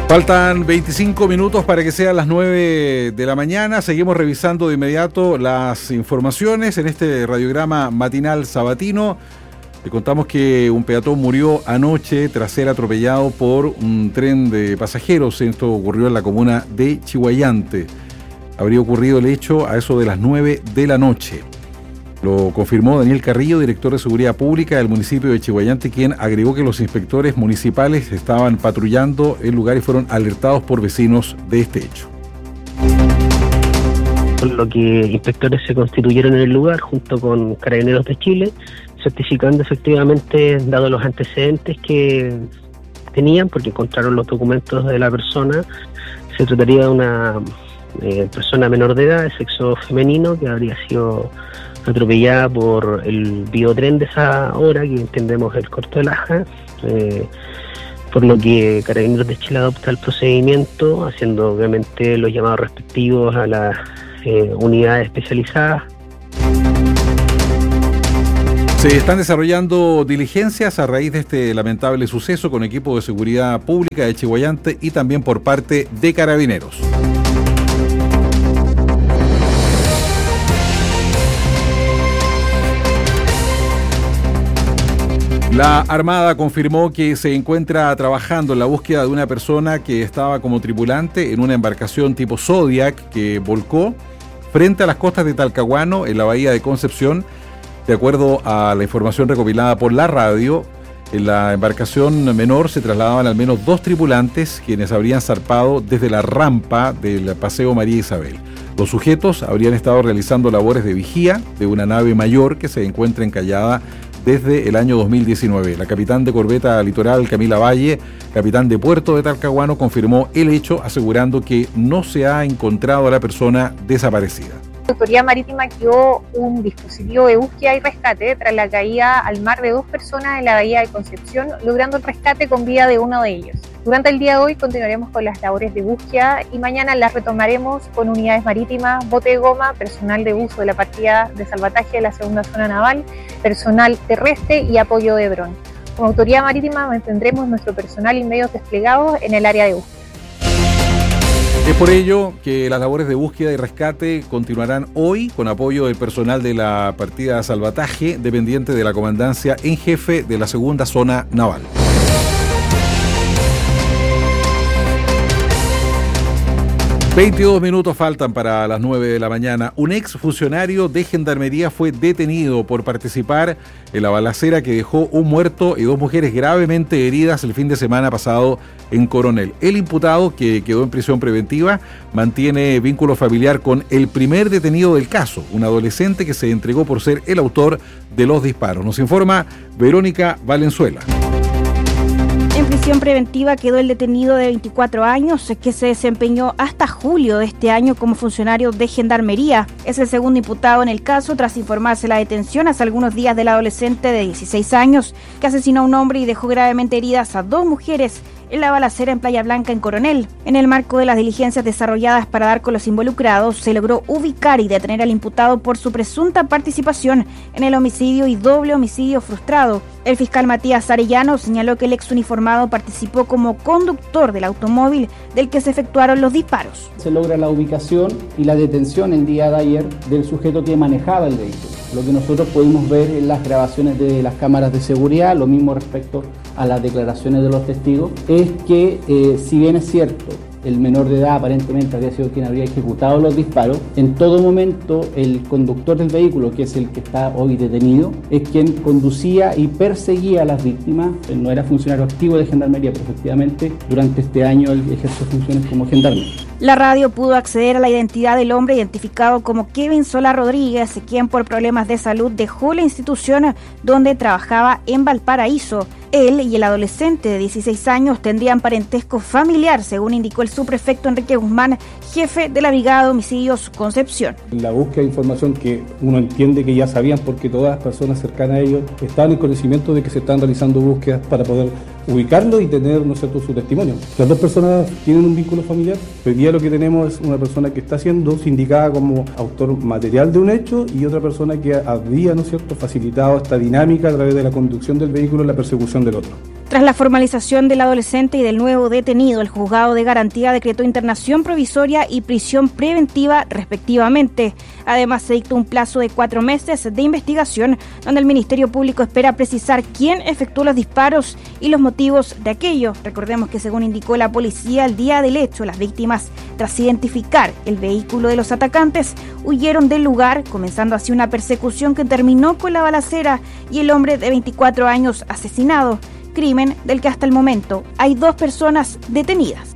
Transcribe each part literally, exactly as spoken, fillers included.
Faltan veinticinco minutos para que sean las nueve de la mañana. Seguimos revisando de inmediato las informaciones en este radiograma matinal sabatino. Le contamos que un peatón murió anoche tras ser atropellado por un tren de pasajeros. Esto ocurrió en la comuna de Chiguayante. Habría ocurrido el hecho a eso de las nueve de la noche. Lo confirmó Daniel Carrillo, director de Seguridad Pública del municipio de Chiguayante, quien agregó que los inspectores municipales estaban patrullando el lugar y fueron alertados por vecinos de este hecho. Por lo que inspectores se constituyeron en el lugar junto con Carabineros de Chile, certificando efectivamente, dado los antecedentes que tenían, porque encontraron los documentos de la persona, se trataría de una eh, persona menor de edad, de sexo femenino, que habría sido atropellada por el biotren de esa hora, que entendemos el Corto de Laja, eh, por lo que Carabineros de Chile adopta el procedimiento, haciendo obviamente los llamados respectivos a las eh, unidades especializadas. Se están desarrollando diligencias a raíz de este lamentable suceso con equipo de seguridad pública de Chiguayante y también por parte de Carabineros. La Armada confirmó que se encuentra trabajando en la búsqueda de una persona que estaba como tripulante en una embarcación tipo Zodiac que volcó frente a las costas de Talcahuano en la bahía de Concepción. De acuerdo a la información recopilada por la radio, en la embarcación menor se trasladaban al menos dos tripulantes quienes habrían zarpado desde la rampa del Paseo María Isabel. Los sujetos habrían estado realizando labores de vigía de una nave mayor que se encuentra encallada desde el año dos mil diecinueve. La capitán de corbeta litoral, Camila Valle, capitán de puerto de Talcahuano, confirmó el hecho, asegurando que no se ha encontrado a la persona desaparecida. La Autoridad Marítima activó un dispositivo de búsqueda y rescate tras la caída al mar de dos personas en la bahía de Concepción, logrando el rescate con vida de uno de ellos. Durante el día de hoy continuaremos con las labores de búsqueda y mañana las retomaremos con unidades marítimas, bote de goma, personal de uso de la partida de salvataje de la segunda zona naval, personal terrestre y apoyo de dron. Como Autoridad Marítima mantendremos nuestro personal y medios desplegados en el área de búsqueda. Es por ello que las labores de búsqueda y rescate continuarán hoy con apoyo del personal de la partida de salvataje dependiente de la comandancia en jefe de la segunda zona naval. veintidós minutos faltan para las nueve de la mañana. Un ex funcionario de Gendarmería fue detenido por participar en la balacera que dejó un muerto y dos mujeres gravemente heridas el fin de semana pasado en Coronel. El imputado, que quedó en prisión preventiva, mantiene vínculo familiar con el primer detenido del caso, un adolescente que se entregó por ser el autor de los disparos. Nos informa Verónica Valenzuela. En prisión preventiva quedó el detenido de veinticuatro años que se desempeñó hasta julio de este año como funcionario de Gendarmería. Es el segundo imputado en el caso tras informarse la detención hace algunos días del adolescente de dieciséis años que asesinó a un hombre y dejó gravemente heridas a dos mujeres en la balacera en Playa Blanca, en Coronel. En el marco de las diligencias desarrolladas para dar con los involucrados, se logró ubicar y detener al imputado por su presunta participación en el homicidio y doble homicidio frustrado. El fiscal Matías Arellano señaló que el ex uniformado participó como conductor del automóvil del que se efectuaron los disparos. Se logra la ubicación y la detención el día de ayer del sujeto que manejaba el vehículo. Lo que nosotros pudimos ver en las grabaciones de las cámaras de seguridad, lo mismo respecto a las declaraciones de los testigos, es que eh, si bien es cierto, el menor de edad aparentemente había sido quien habría ejecutado los disparos, en todo momento el conductor del vehículo, que es el que está hoy detenido, es quien conducía y perseguía a las víctimas. Él no era funcionario activo de Gendarmería, pero efectivamente durante este año él ejerció funciones como gendarme. La radio pudo acceder a la identidad del hombre identificado como Kevin Sola Rodríguez, quien por problemas de salud dejó la institución donde trabajaba en Valparaíso. Él y el adolescente de dieciséis años tendrían parentesco familiar, según indicó el subprefecto Enrique Guzmán, jefe de la Brigada de Homicidios Concepción. La búsqueda de información que uno entiende que ya sabían porque todas las personas cercanas a ellos estaban en conocimiento de que se están realizando búsquedas para poder ubicarlo y tener, ¿no es cierto?, su testimonio. Las dos personas tienen un vínculo familiar. Hoy día lo que tenemos es una persona que está siendo sindicada como autor material de un hecho y otra persona que había, ¿no es cierto?, facilitado esta dinámica a través de la conducción del vehículo en la persecución del otro. Tras la formalización del adolescente y del nuevo detenido, el juzgado de garantía decretó internación provisoria y prisión preventiva respectivamente. Además, se dictó un plazo de cuatro meses de investigación, donde el Ministerio Público espera precisar quién efectuó los disparos y los motivos de aquello. Recordemos que, según indicó la policía, al día del hecho, las víctimas, tras identificar el vehículo de los atacantes, huyeron del lugar, comenzando así una persecución que terminó con la balacera y el hombre de veinticuatro años asesinado. Crimen del que hasta el momento hay dos personas detenidas.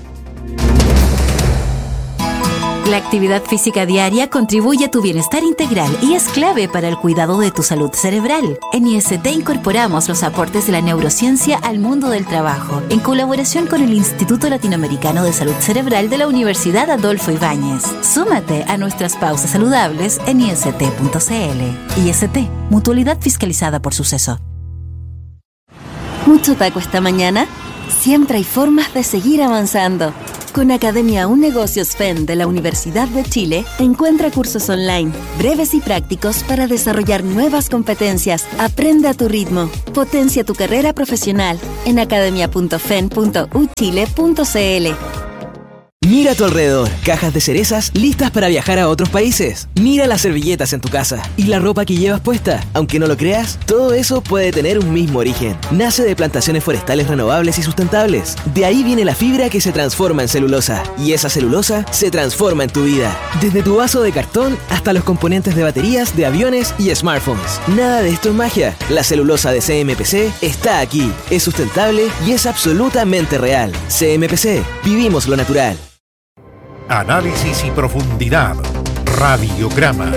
La actividad física diaria contribuye a tu bienestar integral y es clave para el cuidado de tu salud cerebral. En I S T incorporamos los aportes de la neurociencia al mundo del trabajo, en colaboración con el Instituto Latinoamericano de Salud Cerebral de la Universidad Adolfo Ibáñez. Súmate a nuestras pausas saludables en i s t punto c l. I S T, mutualidad fiscalizada por Suceso. ¿Mucho taco esta mañana? Siempre hay formas de seguir avanzando. Con Academia Un Negocios F E N de la Universidad de Chile, encuentra cursos online, breves y prácticos para desarrollar nuevas competencias. Aprende a tu ritmo. Potencia tu carrera profesional en academia punto f e n punto u chile punto c l. Mira a tu alrededor, cajas de cerezas listas para viajar a otros países. Mira las servilletas en tu casa y la ropa que llevas puesta. Aunque no lo creas, todo eso puede tener un mismo origen. Nace de plantaciones forestales renovables y sustentables. De ahí viene la fibra que se transforma en celulosa. Y esa celulosa se transforma en tu vida. Desde tu vaso de cartón hasta los componentes de baterías de aviones y smartphones. Nada de esto es magia. La celulosa de C M P C está aquí. Es sustentable y es absolutamente real. C M P C. Vivimos lo natural. Análisis y profundidad. Radiograma.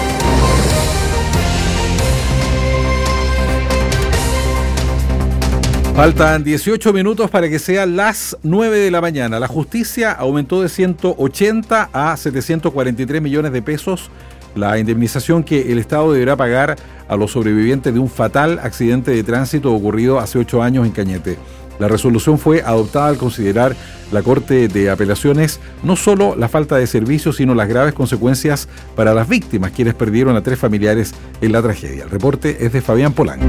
Faltan dieciocho minutos para que sean las nueve de la mañana. La justicia aumentó de ciento ochenta a setecientos cuarenta y tres millones de pesos la indemnización que el Estado deberá pagar a los sobrevivientes de un fatal accidente de tránsito ocurrido hace ocho años en Cañete. La resolución fue adoptada al considerar la Corte de Apelaciones no solo la falta de servicios, sino las graves consecuencias para las víctimas, quienes perdieron a tres familiares en la tragedia. El reporte es de Fabián Polanco.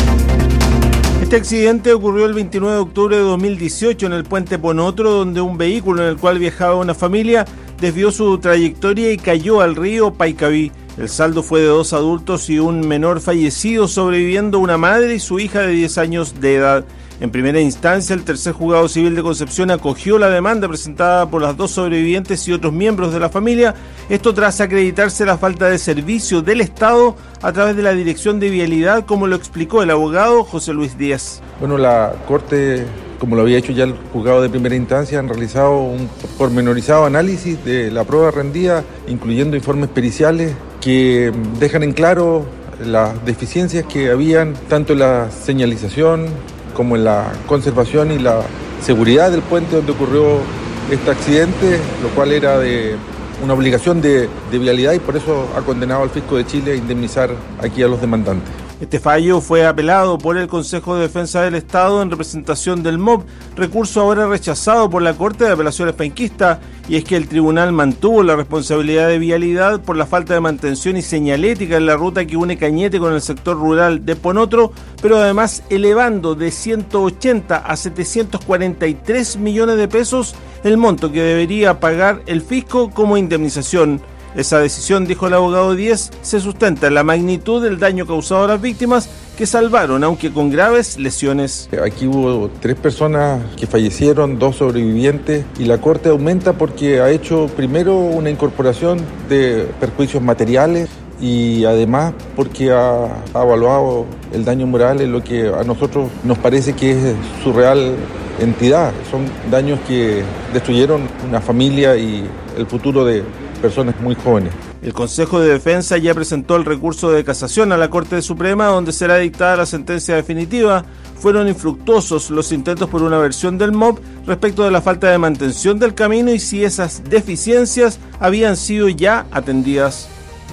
Este accidente ocurrió el veintinueve de octubre de dos mil dieciocho en el puente Ponotro, donde un vehículo en el cual viajaba una familia desvió su trayectoria y cayó al río Paicaví. El saldo fue de dos adultos y un menor fallecido, sobreviviendo una madre y su hija de diez años de edad. En primera instancia, el tercer juzgado civil de Concepción acogió la demanda presentada por las dos sobrevivientes y otros miembros de la familia, esto tras acreditarse la falta de servicio del Estado a través de la Dirección de Vialidad, como lo explicó el abogado José Luis Díaz. Bueno, la Corte, como lo había hecho ya el juzgado de primera instancia, han realizado un pormenorizado análisis de la prueba rendida, incluyendo informes periciales que dejan en claro las deficiencias que habían tanto en la señalización como en la conservación y la seguridad del puente donde ocurrió este accidente, lo cual era de una obligación de, de vialidad, y por eso ha condenado al Fisco de Chile a indemnizar aquí a los demandantes. Este fallo fue apelado por el Consejo de Defensa del Estado en representación del M O B, recurso ahora rechazado por la Corte de Apelaciones penquista, y es que el tribunal mantuvo la responsabilidad de vialidad por la falta de mantención y señalética en la ruta que une Cañete con el sector rural de Ponotro, pero además elevando de ciento ochenta a setecientos cuarenta y tres millones de pesos el monto que debería pagar el fisco como indemnización. Esa decisión, dijo el abogado Díez, se sustenta en la magnitud del daño causado a las víctimas, que salvaron, aunque con graves lesiones. Aquí hubo tres personas que fallecieron, dos sobrevivientes, y la Corte aumenta porque ha hecho primero una incorporación de perjuicios materiales y además porque ha, ha evaluado el daño moral en lo que a nosotros nos parece que es su real entidad. Son daños que destruyeron una familia y el futuro de personas muy jóvenes. El Consejo de Defensa ya presentó el recurso de casación a la Corte Suprema, donde será dictada la sentencia definitiva. Fueron infructuosos los intentos por una versión del M O B respecto de la falta de mantención del camino y si esas deficiencias habían sido ya atendidas.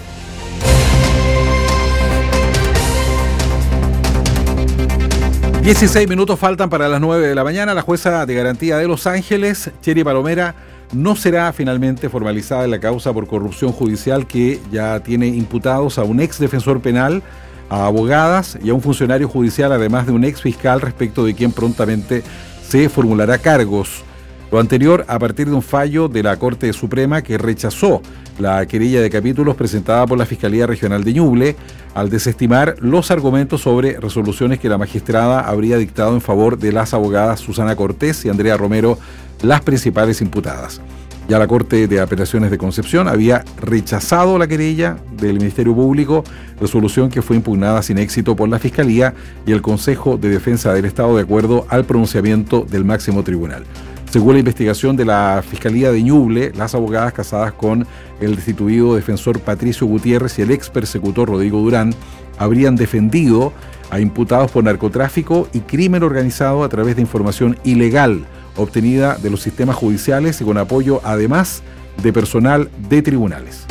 dieciséis minutos faltan para las nueve de la mañana. La jueza de garantía de Los Ángeles, Cheri Palomera, no será finalmente formalizada en la causa por corrupción judicial que ya tiene imputados a un ex defensor penal, a abogadas y a un funcionario judicial, además de un ex fiscal, respecto de quien prontamente se formulará cargos. Lo anterior a partir de un fallo de la Corte Suprema que rechazó la querella de capítulos presentada por la Fiscalía Regional de Ñuble al desestimar los argumentos sobre resoluciones que la magistrada habría dictado en favor de las abogadas Susana Cortés y Andrea Romero, las principales imputadas. Ya la Corte de Apelaciones de Concepción había rechazado la querella del Ministerio Público, resolución que fue impugnada sin éxito por la Fiscalía y el Consejo de Defensa del Estado de acuerdo al pronunciamiento del máximo tribunal. Según la investigación de la Fiscalía de Ñuble, las abogadas casadas con el destituido defensor Patricio Gutiérrez y el ex persecutor Rodrigo Durán habrían defendido a imputados por narcotráfico y crimen organizado a través de información ilegal obtenida de los sistemas judiciales y con apoyo además de personal de tribunales.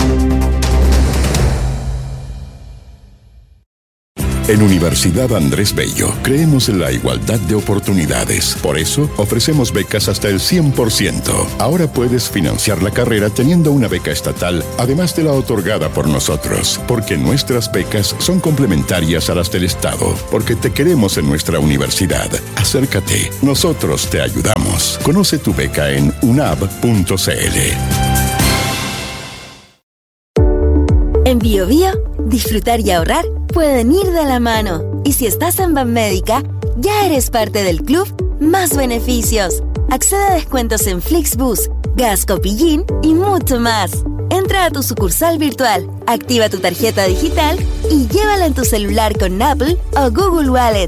En Universidad Andrés Bello creemos en la igualdad de oportunidades. Por eso ofrecemos becas hasta el cien por ciento. Ahora puedes financiar la carrera teniendo una beca estatal, además de la otorgada por nosotros. Porque nuestras becas son complementarias a las del Estado. Porque te queremos en nuestra universidad. Acércate, nosotros te ayudamos. Conoce tu beca en unab punto c l. En Bio Bio, disfrutar y ahorrar pueden ir de la mano. Y si estás en Banmédica, ya eres parte del club Más Beneficios. Accede a descuentos en Flixbus, Gas Copillín y mucho más. Entra a tu sucursal virtual, activa tu tarjeta digital y llévala en tu celular con Apple o Google Wallet.